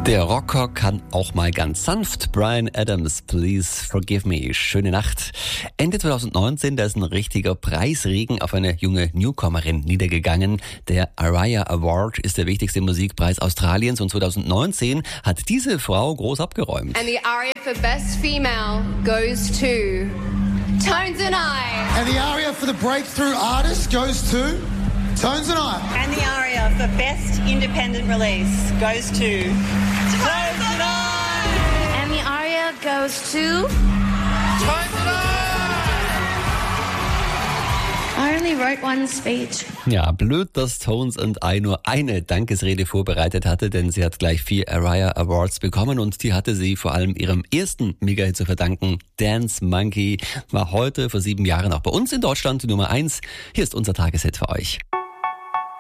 Der Rocker kann auch mal ganz sanft. Bryan Adams, Please Forgive Me. Schöne Nacht. Ende 2019, da ist ein richtiger Preisregen auf eine junge Newcomerin niedergegangen. Der Aria Award ist der wichtigste Musikpreis Australiens und 2019 hat diese Frau groß abgeräumt. And the aria for Best Female goes to Tones and I. And the aria for the Breakthrough Artist goes to Tones and I. And the aria for Best Independent Release goes to Tones and I. And the aria goes to Tones and I only wrote one speech. Ja, blöd, dass Tones and I nur eine Dankesrede vorbereitet hatte, denn sie hat gleich 4 Aria Awards bekommen und die hatte sie vor allem ihrem ersten Mega-Hit zu verdanken. Dance Monkey war heute vor 7 Jahren auch bei uns in Deutschland Nummer 1. Hier ist unser Tageshit für euch.